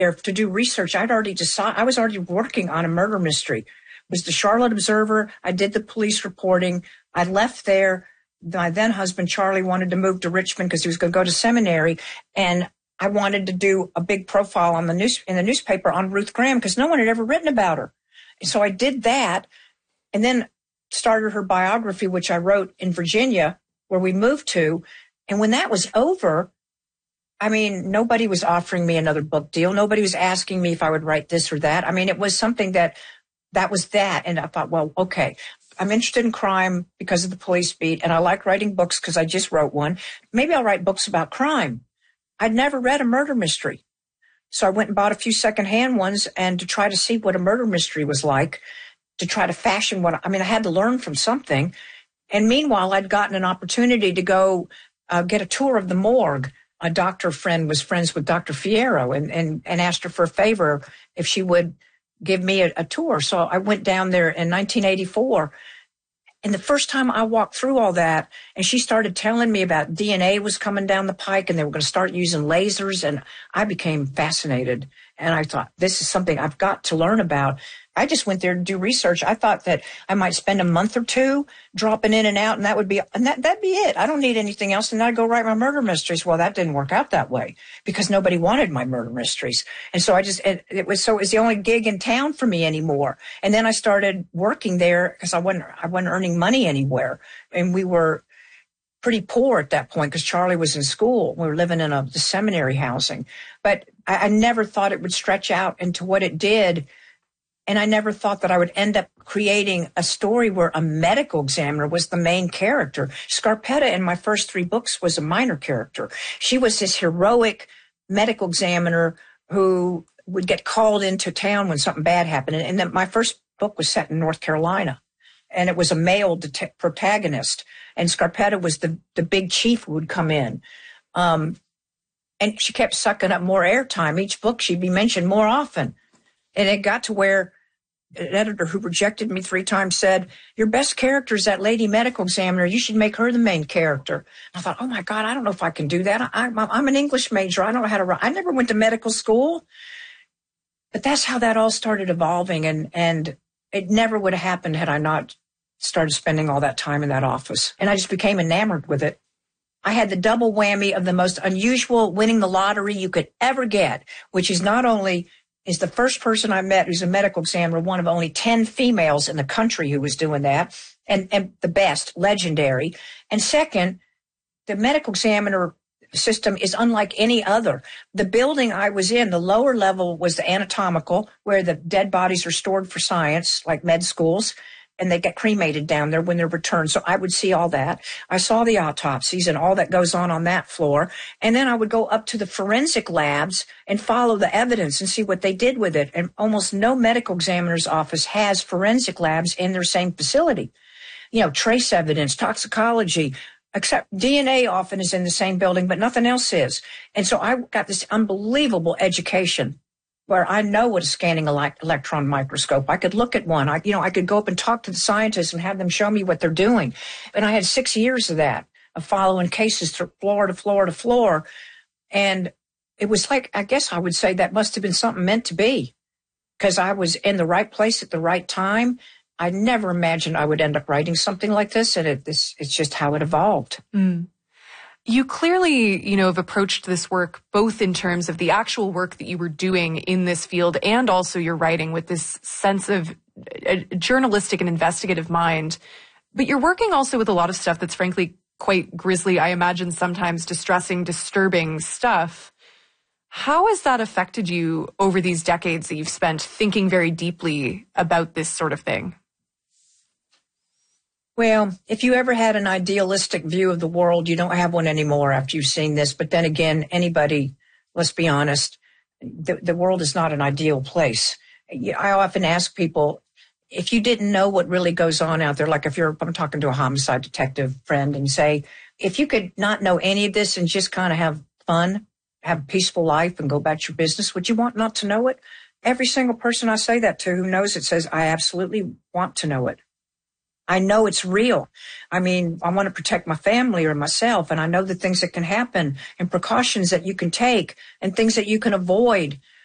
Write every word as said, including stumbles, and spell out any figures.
there to do research. I'd already decided, I was already working on a murder mystery. It was the Charlotte Observer. I did the police reporting. I left there. My then husband, Charlie, wanted to move to Richmond because he was going to go to seminary. And I wanted to do a big profile on the news, in the newspaper on Ruth Graham because no one had ever written about her. And so I did that and then started her biography, which I wrote in Virginia, where we moved to. And when that was over, I mean, nobody was offering me another book deal. Nobody was asking me if I would write this or that. I mean, it was something that, that was that. And I thought, well, okay, I'm interested in crime because of the police beat. And I like writing books because I just wrote one. Maybe I'll write books about crime. I'd never read a murder mystery. So I went and bought a few secondhand ones and to try to see what a murder mystery was like, to try to fashion what, I mean, I had to learn from something. And meanwhile, I'd gotten an opportunity to go uh, get a tour of the morgue. A doctor friend was friends with Doctor Fierro and, and, and asked her for a favor if she would give me a, a tour. So I went down there in nineteen eighty-four. And the first time I walked through all that, and she started telling me about D N A was coming down the pike and they were going to start using lasers. And I became fascinated. And I thought, this is something I've got to learn about. I just went there to do research. I thought that I might spend a month or two dropping in and out, and that would be, and that, that'd be it. I don't need anything else. And I'd go write my murder mysteries. Well, that didn't work out that way because nobody wanted my murder mysteries. And so I just, it, it was, so it was the only gig in town for me anymore. And then I started working there because I wasn't, I wasn't earning money anywhere. And we were pretty poor at that point because Charlie was in school. We were living in a the seminary housing, but I, I never thought it would stretch out into what it did. And I never thought that I would end up creating a story where a medical examiner was the main character. Scarpetta in my first three books was a minor character. She was this heroic medical examiner who would get called into town when something bad happened. And, and then my first book was set in North Carolina, and it was a male det- protagonist. And Scarpetta was the, the big chief who would come in. Um, and she kept sucking up more airtime. Each book she'd be mentioned more often. And it got to where an editor who rejected me three times said, your best character is that lady medical examiner. You should make her the main character. I thought, oh, my God, I don't know if I can do that. I, I'm, I'm an English major. I don't know how to write. I never went to medical school. But that's how that all started evolving. And, and it never would have happened had I not started spending all that time in that office. And I just became enamored with it. I had the double whammy of the most unusual winning the lottery you could ever get, which is not only is the first person I met who's a medical examiner, one of only ten females in the country who was doing that, and, and the best, legendary. And second, the medical examiner system is unlike any other. The building I was in, the lower level was the anatomical, where the dead bodies are stored for science, like med schools, and they get cremated down there when they're returned. So I would see all that. I saw the autopsies and all that goes on on that floor. And then I would go up to the forensic labs and follow the evidence and see what they did with it. And almost no medical examiner's office has forensic labs in their same facility. You know, trace evidence, toxicology, except D N A often is in the same building, but nothing else is. And so I got this unbelievable education where I know what a scanning electron microscope. I could look at one. I, you know, I could go up and talk to the scientists and have them show me what they're doing. And I had six years of that, of following cases through floor to floor to floor. And it was like, I guess I would say that must have been something meant to be, because I was in the right place at the right time. I never imagined I would end up writing something like this. And it, this, it's just how it evolved. Mm. You clearly, you know, have approached this work both in terms of the actual work that you were doing in this field and also your writing with this sense of a journalistic and investigative mind. But you're working also with a lot of stuff that's frankly quite grisly, I imagine sometimes distressing, disturbing stuff. How has that affected you over these decades that you've spent thinking very deeply about this sort of thing? Well, if you ever had an idealistic view of the world, you don't have one anymore after you've seen this. But then again, anybody, let's be honest, the, the world is not an ideal place. I often ask people, if you didn't know what really goes on out there, like if you're, I'm talking to a homicide detective friend and say, if you could not know any of this and just kind of have fun, have a peaceful life and go about your business, would you want not to know it? Every single person I say that to who knows it says, I absolutely want to know it. I know it's real. I mean, I want to protect my family or myself, and I know the things that can happen and precautions that you can take and things that you can avoid.